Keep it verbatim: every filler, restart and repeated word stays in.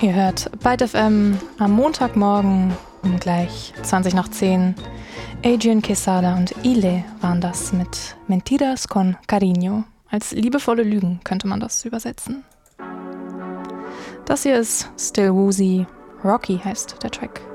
Ihr hört Byte F M am Montagmorgen um gleich zwanzig nach zehn. Adrian Quesada und Ile waren das mit Mentiras con Cariño. Als liebevolle Lügen könnte man das übersetzen. Das hier ist Still Woozy. Rocky heißt der Track.